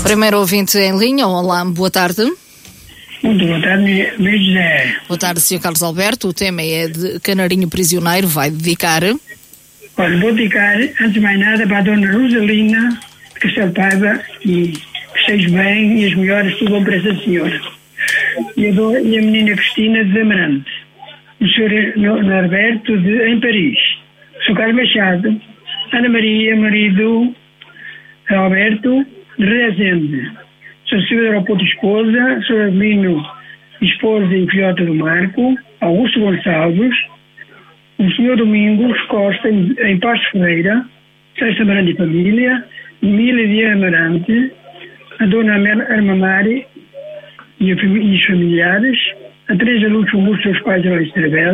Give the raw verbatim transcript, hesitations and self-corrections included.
Primeiro ouvinte em linha, olá, boa tarde. Muito boa tarde, Luís José. Boa tarde, senhor Carlos Alberto. O tema é de Canarinho Prisioneiro, vai dedicar? Olha, vou dedicar, antes de mais nada, para a dona Rosalina de Castelo Paiva, e que esteja bem e as melhores tudo bom para essa senhora. E a, do, e a menina Cristina de Amarante. O senhor Norberto de, em Paris. O senhor Carlos Machado. Ana Maria, marido Alberto de Rezende. O senhor Silvio Aeroporto, esposa. O senhor Avelino, esposa e filhota do Marco. Augusto Gonçalves. O senhor Domingos Costa, em, em Pasto Ferreira. Sérgio Amarante e família. Emília de Amarante. A dona Arma Mari e, a, e os familiares. A Teresa Lúcio Augusto, seus pais de Estrabel.